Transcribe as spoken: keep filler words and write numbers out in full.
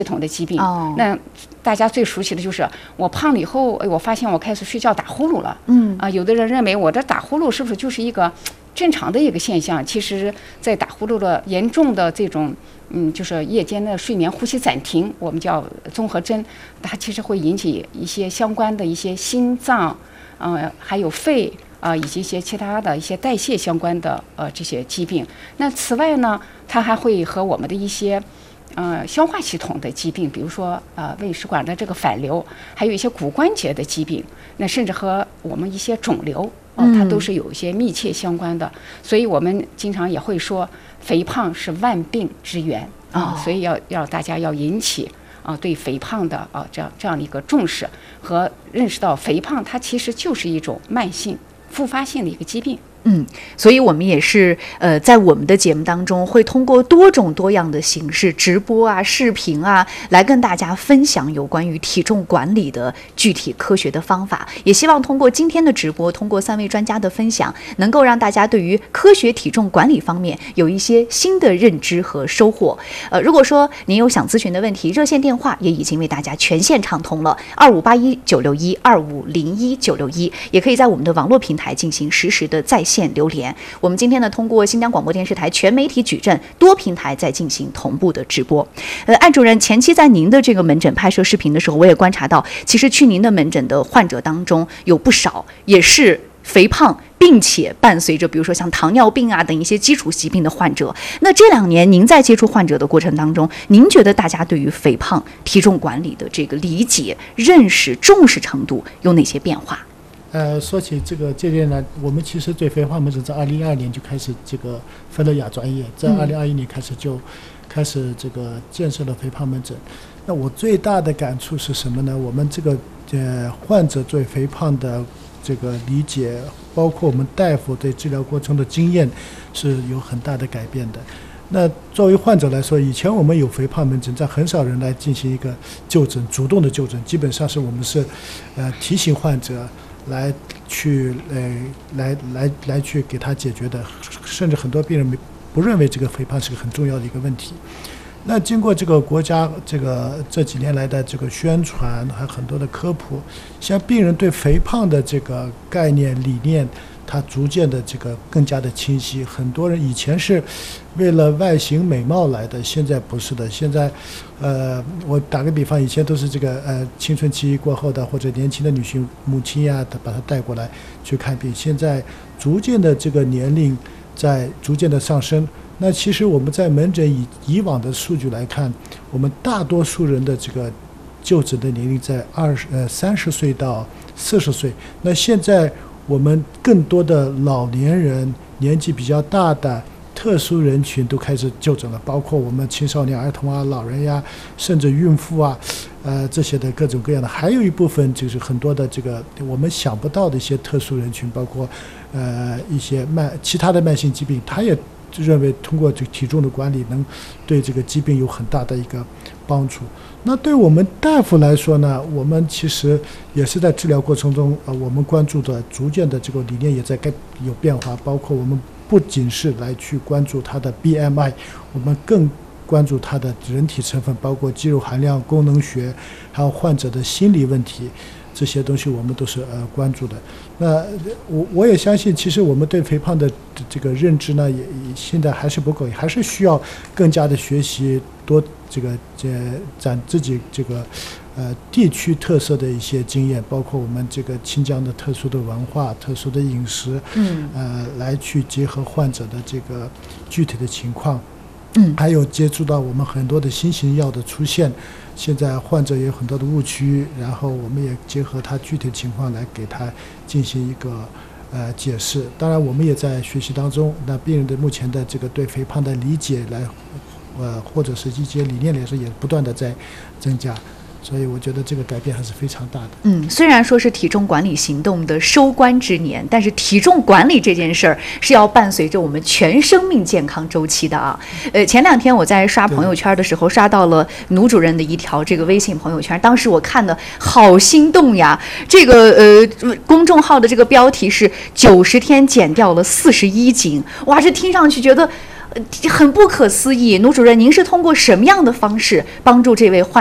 系统的疾病。 哦， 那大家最熟悉的就是我胖了以后，哎，我发现我开始睡觉打呼噜了。 嗯啊，有的人认为我这打呼噜是不是就是一个正常的一个现象？其实，在打呼噜的严重的这种，嗯，就是夜间的睡眠呼吸暂停，我们叫综合征，它其实会引起一些相关的一些心脏，呃，还有肺。啊、呃，以及一些其他的一些代谢相关的呃这些疾病。那此外呢，它还会和我们的一些呃消化系统的疾病，比如说呃胃食管的这个反流，还有一些骨关节的疾病，那甚至和我们一些肿瘤，哦、呃，它都是有一些密切相关的。所以我们经常也会说，肥胖是万病之源啊、呃，所以要要大家要引起。啊，对肥胖的啊这样这样的一个重视和认识到，肥胖它其实就是一种慢性复发性的一个疾病。 嗯，所以我们也是呃，在我们的节目当中，会通过多种多样的形式，直播啊、视频啊，来跟大家分享有关于体重管理的具体科学的方法。也希望通过今天的直播，通过三位专家的分享，能够让大家对于科学体重管理方面有一些新的认知和收获。呃，如果说您有想咨询的问题，热线电话也已经为大家全线畅通了，二五八一九六一二五零一九六一，也可以在我们的网络平台进行实时的在线留连。我们今天呢，通过新疆广播电视台全媒体矩阵多平台在进行同步的直播。呃，安主任，前期在您的这个门诊拍摄视频的时候，我也观察到，其实去您的门诊的患者当中有不少也是肥胖，并且伴随着比如说像糖尿病啊等一些基础疾病的患者。那这两年您在接触患者的过程当中，您觉得大家对于肥胖体重管理的这个理解、认识、重视程度有哪些变化？ 呃，说起这个这边呢，我们其实对肥胖门诊在二零一二年就开始这个分了亚专业，在二零二一年开始就开始这个建设了肥胖门诊。那我最大的感触是什么呢？我们这个呃患者对肥胖的这个理解，包括我们大夫对治疗过程的经验是有很大的改变的。那作为患者来说，以前我们有肥胖门诊，但很少人来进行一个就诊，主动的就诊，基本上是我们是呃提醒患者来去呃来来来去给他解决的，甚至很多病人没不认为这个肥胖是个很重要的一个问题。那经过这个国家这个这几年来的这个宣传，还有很多的科普，像病人对肥胖的这个概念理念，它逐渐的这个更加的清晰。很多人以前是为了外形美貌来的，现在不是的。现在，呃，我打个比方，以前都是这个呃青春期过后的或者年轻的女性母亲呀，把她带过来去看病。现在逐渐的这个年龄在逐渐的上升。那其实我们在门诊以以往的数据来看，我们大多数人的这个就诊的年龄在二十呃三十岁到四十岁。那现在我们更多的老年人、年纪比较大的特殊人群都开始就诊了，包括我们青少年、儿童啊、老人呀，甚至孕妇啊，呃这些的各种各样的。还有一部分就是很多的这个我们想不到的一些特殊人群，包括呃一些慢其他的慢性疾病，他也认为通过这个体重的管理能对这个疾病有很大的一个帮助。那对我们大夫来说呢，我们其实也是在治疗过程中，呃，我们关注的逐渐的这个理念也在改有变化，包括我们不仅是来去关注它的 B M I， 我们更关注它的人体成分，包括肌肉含量、功能学，还有患者的心理问题。这些东西我们都是呃关注的。那我我也相信，其实我们对肥胖的这个认知呢，也也现在还是不够，还是需要更加的学习，多这个这展自己这个呃地区特色的一些经验，包括我们这个新疆的特殊的文化、特殊的饮食， 嗯， 呃，来去结合患者的这个具体的情况。 嗯， 还有接触到我们很多的新型药的出现，现在患者也有很多的误区，然后我们也结合他具体情况来给他进行一个呃解释。当然，我们也在学习当中。那病人的目前的这个对肥胖的理解来，呃，或者是一些理念来说，也不断的在增加。所以我觉得这个改变还是非常大的。 嗯，虽然说是体重管理行动的收官之年，但是体重管理这件事儿是要伴随着我们全生命健康周期的啊。呃，前两天我在刷朋友圈的时候，刷到了奴主任的一条这个微信朋友圈，当时我看的好心动呀。这个呃公众号的这个标题是九十天减掉了四十一斤，哇，这听上去觉得呃很不可思议。奴主任，您是通过什么样的方式帮助这位患